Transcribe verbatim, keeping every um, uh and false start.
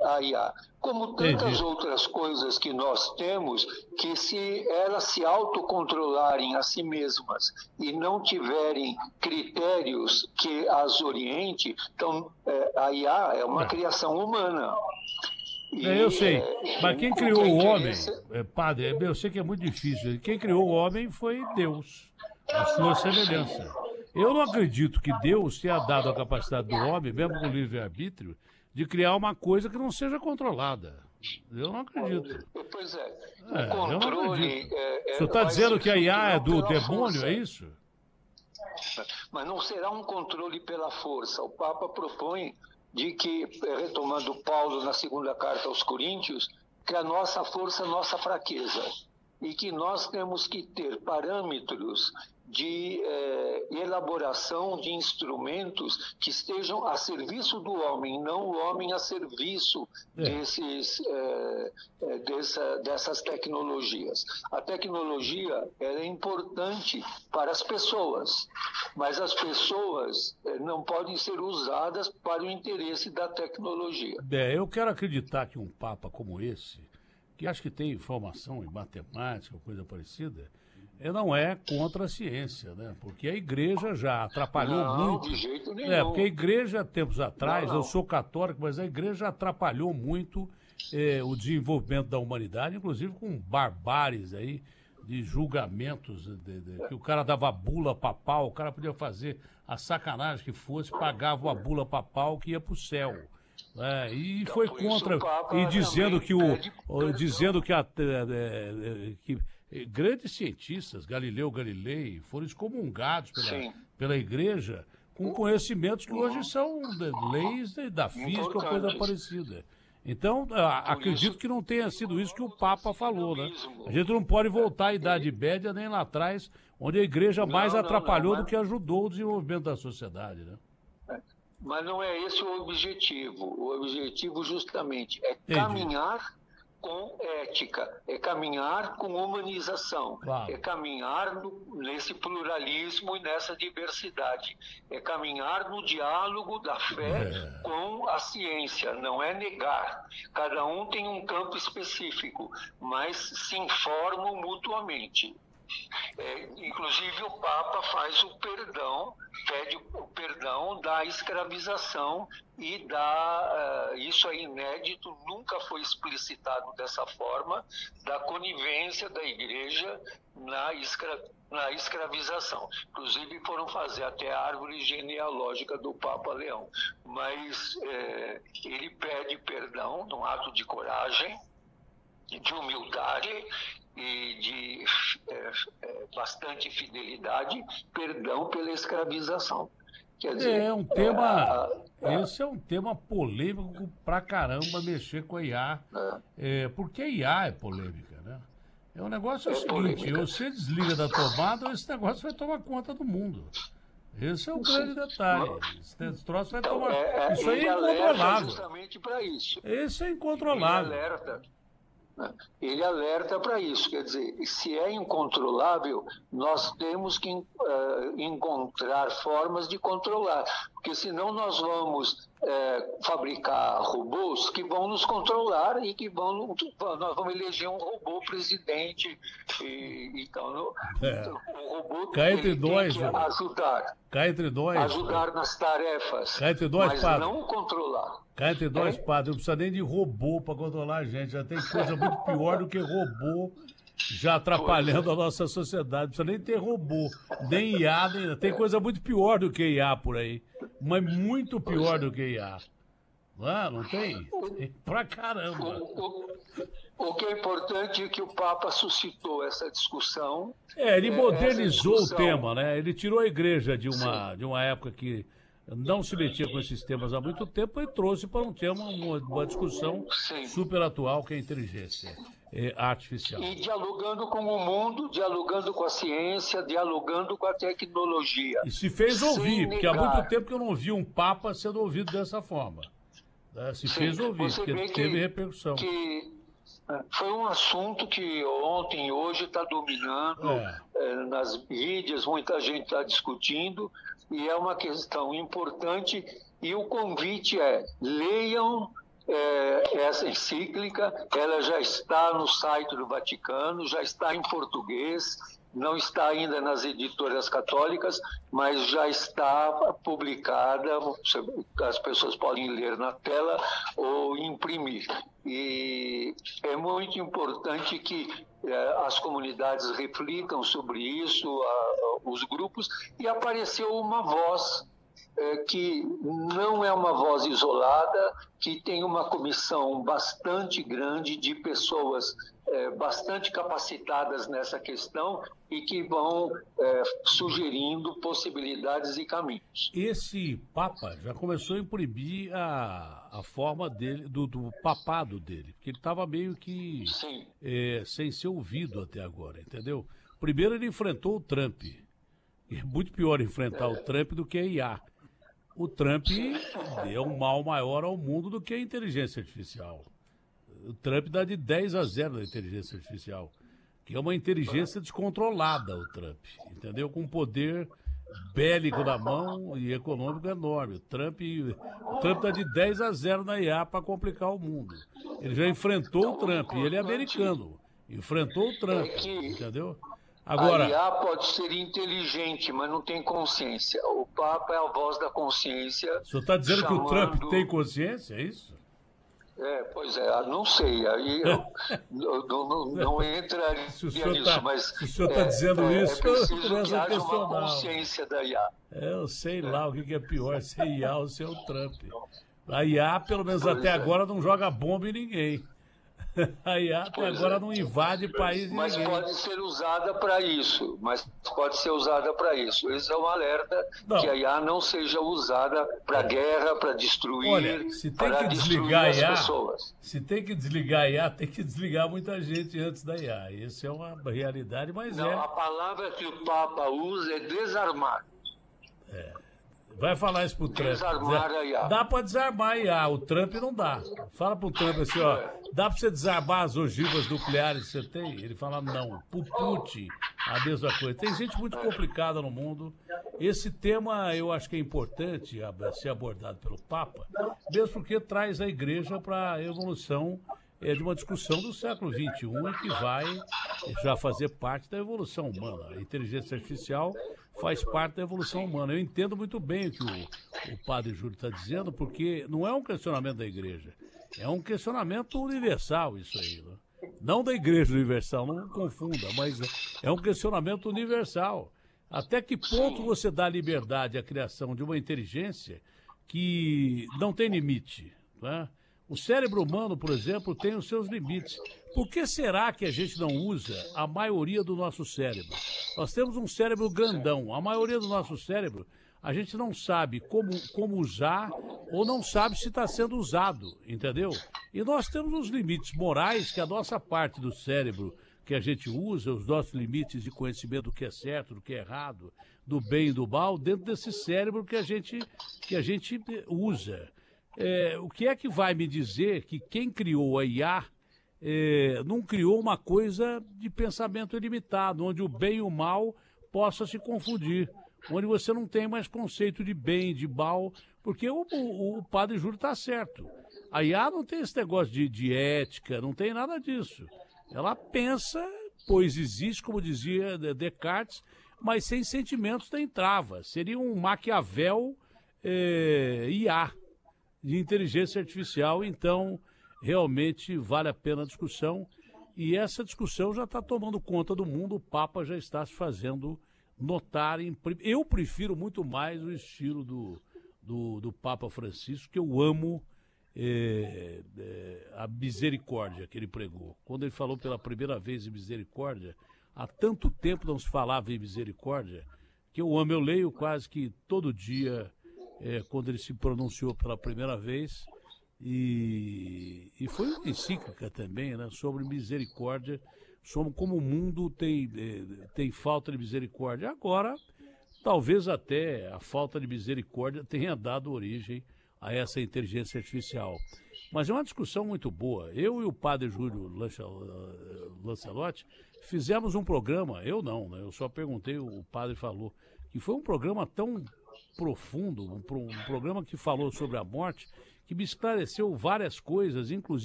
a I A. Como tantas Entendi. outras coisas que nós temos, que se elas se autocontrolarem a si mesmas e não tiverem critérios que as oriente, então é, a I A é uma É. criação humana. E, É, eu sei, é, mas quem o criou que é o homem, interesse- é, padre, é, eu sei que é muito difícil, quem criou o homem foi Deus, a sua semelhança. Eu não acredito que Deus tenha dado a capacidade do homem, mesmo com o livre-arbítrio, de criar uma coisa que não seja controlada. Eu não acredito. Pois é, É, o eu não controle... acredito. É, é, O senhor está vai dizendo ser que a I A é feito do não pela demônio, força. é isso? Mas não será um controle pela força. O Papa propõe de que, retomando Paulo na segunda carta aos Coríntios, que a nossa força é a nossa fraqueza e que nós temos que ter parâmetros de eh, elaboração de instrumentos que estejam a serviço do homem, não o homem a serviço É. desses, eh, eh, dessa, dessas tecnologias. A tecnologia ela é importante para as pessoas, mas as pessoas eh, não podem ser usadas para o interesse da tecnologia. É, eu quero acreditar que um Papa como esse, que acho que tem formação em matemática, coisa parecida, ele não é contra a ciência, né? Porque a igreja já atrapalhou Não, muito. de jeito nenhum. É, porque a igreja, tempos atrás, Não, não. eu sou católico, mas a igreja atrapalhou muito eh, o desenvolvimento da humanidade, inclusive com barbáries aí, de julgamentos, de, de, que o cara dava bula papal, o cara podia fazer a sacanagem que fosse, pagava a bula papal que ia para o céu. É, e Então, foi por isso contra, o Papa e dizendo também que o, pede o- perdão. dizendo que, a, é, é, que é, grandes cientistas, Galileu Galilei, foram excomungados pela, Sim. pela igreja com conhecimentos que hoje são de- leis de- da física ou coisa Importantes. parecida. Então, a- acredito isso- que não tenha sido isso que o Papa falou, né? Finalismo. A gente não pode voltar à Idade Média nem lá atrás, onde a igreja mais Não, não, atrapalhou não, do mas- que ajudou o desenvolvimento da sociedade, né? Mas não é esse o objetivo. O objetivo justamente é Entendi. caminhar com ética, é caminhar com humanização, Claro. é caminhar no, nesse pluralismo e nessa diversidade, é caminhar no diálogo da fé É. com a ciência, não é negar. Cada um tem um campo específico, mas se informam mutuamente. É, inclusive o Papa faz o perdão, pede o perdão da escravização e da, uh, isso é inédito, nunca foi explicitado dessa forma, da conivência da igreja na, escra, na escravização. Inclusive foram fazer até a árvore genealógica do Papa Leão. Mas é, ele pede perdão num ato de coragem, de humildade e de é, é, bastante fidelidade, perdão pela escravização. Quer dizer, É um tema. é, é, Esse é um tema polêmico pra caramba mexer com a I A. É, porque a I A é polêmica, né? É, o negócio é o É seguinte: polêmica. você desliga da tomada, esse negócio vai tomar conta do mundo. Esse é o grande detalhe. Esse troço vai então, tomar. é, é, Isso aí ele é alerta incontrolável. justamente para isso. Esse é Ele incontrolável. alerta. né? Ele alerta para isso, quer dizer, se é incontrolável, nós temos que uh, encontrar formas de controlar, porque senão nós vamos uh, fabricar robôs que vão nos controlar e que vão, nós vamos eleger um robô presidente, e, então no, É. o robô Cá entre ele nós, tem que ó. ajudar, Cá entre nós. ajudar nas tarefas, Cá entre nós, mas padre. não controlar. Cá entre nós, É? padre, não precisa nem de robô para controlar a gente. Já tem coisa muito pior do que robô já atrapalhando a nossa sociedade. Não precisa nem ter robô, nem I A, nem... tem coisa muito pior do que I A por aí. Mas muito pior do que I A. Não, é? Não tem? Tem pra caramba. O, o, o que é importante é que o Papa suscitou essa discussão. É, ele É, modernizou essa o discussão- tema, né? Ele tirou a igreja de uma, de uma época que não se metia com esses temas há muito tempo e trouxe para um tema, uma, uma discussão Sim. super atual, que é a inteligência é, artificial. E dialogando com o mundo, dialogando com a ciência, dialogando com a tecnologia. E se fez Sem ouvir, porque há negar. muito tempo que eu não vi um Papa sendo ouvido dessa forma. Né? Se Sim, fez ouvir, você porque vê que- teve repercussão. Que é, foi um assunto que ontem e hoje está dominando É. é, nas mídias, muita gente está discutindo, e é uma questão importante. E o convite é: leiam é, essa encíclica, ela já está no site do Vaticano, já está em português, não está ainda nas editoras católicas, mas já está publicada, as pessoas podem ler na tela ou imprimir. E é muito importante que eh, as comunidades reflitam sobre isso, a, a, os grupos, e apareceu uma voz eh, que não é uma voz isolada, que tem uma comissão bastante grande de pessoas É, bastante capacitadas nessa questão e que vão é, sugerindo possibilidades e caminhos. Esse Papa já começou a imprimir a, a forma dele, do, do papado dele, porque ele estava meio que é, sem ser ouvido até agora, entendeu? Primeiro ele enfrentou o Trump. É muito pior enfrentar é. o Trump do que a I A. O Trump é um mal maior ao mundo do que a inteligência artificial. O Trump dá de dez a zero na inteligência artificial, que é uma inteligência descontrolada, o Trump, entendeu? Com um poder bélico na mão e econômico enorme. O Trump o Trump dá de dez a zero na I A para complicar o mundo. Ele já enfrentou o Trump, e ele é americano. Enfrentou o Trump, entendeu? Agora, a I A pode ser inteligente, mas não tem consciência. O Papa é a voz da consciência. O senhor está dizendo chamando... que o Trump tem consciência, é isso? É, pois é, não sei, aí eu, eu, não, não, não entraria nisso, tá, mas se o senhor está é, dizendo é, isso, é preciso que haja personal. uma consciência da I A. É, eu sei lá o que é pior, se é I A ou se é o Trump. A I A, pelo menos pois até é. agora, não joga bomba em ninguém. A I A até pois agora é. não invade país Mas ninguém. pode ser usada para isso, mas pode ser usada para isso. Esse é um alerta não. que a I A não seja usada para guerra, para destruir, Olha, se tem para que destruir desligar as a I A, pessoas. Se tem que desligar a I A, tem que desligar muita gente antes da I A. Isso é uma realidade, mas não, é... a palavra que o Papa usa é desarmar. É... Vai falar isso pro Trump. Desarmar a I A. Dá para desarmar a I A, o Trump não dá. Fala pro Trump assim, ó, dá para você desarmar as ogivas nucleares que você tem? Ele fala não. Pro Putin, a mesma coisa. Tem gente muito complicada no mundo. Esse tema eu acho que é importante ser abordado pelo Papa, mesmo porque traz a igreja para a evolução é, de uma discussão do século vinte e um e que vai já fazer parte da evolução humana. A inteligência artificial faz parte da evolução humana. Eu entendo muito bem o que o, o padre Júlio está dizendo, porque não é um questionamento da igreja, é um questionamento universal isso aí. Né? Não da igreja universal, não confunda, mas é um questionamento universal. Até que ponto você dá liberdade à criação de uma inteligência que não tem limite, né? O cérebro humano, por exemplo, tem os seus limites. Por que será que a gente não usa a maioria do nosso cérebro? Nós temos um cérebro grandão. A maioria do nosso cérebro, a gente não sabe como, como usar ou não sabe se está sendo usado, entendeu? E nós temos os limites morais que a nossa parte do cérebro que a gente usa, os nossos limites de conhecimento do que é certo, do que é errado, do bem e do mal, dentro desse cérebro que a gente, que a gente usa. É, o que é que vai me dizer que quem criou a I A é, não criou uma coisa de pensamento ilimitado, onde o bem e o mal possam se confundir, onde você não tem mais conceito de bem, de mal, porque o, o, o padre Júlio está certo. A I A não tem esse negócio de, de ética, não tem nada disso. Ela pensa, pois existe, como dizia Descartes, mas sem sentimentos nem travas. Seria um Maquiavel é, I A. De inteligência artificial, então realmente vale a pena a discussão e essa discussão já está tomando conta do mundo, o Papa já está se fazendo notar. Em... Eu prefiro muito mais o estilo do, do, do Papa Francisco, que eu amo é, é, a misericórdia que ele pregou. Quando ele falou pela primeira vez em misericórdia, há tanto tempo não se falava em misericórdia, que eu amo, eu leio quase que todo dia. É, quando ele se pronunciou pela primeira vez, e, e foi uma encíclica também, né, sobre misericórdia, sobre como o mundo tem, tem falta de misericórdia. Agora, talvez até a falta de misericórdia tenha dado origem a essa inteligência artificial. Mas é uma discussão muito boa. Eu e o padre Júlio Lancelotti fizemos um programa, eu não, né, eu só perguntei, o padre falou, que foi um programa tão profundo, um, pro, um programa que falou sobre a morte, que me esclareceu várias coisas, inclusive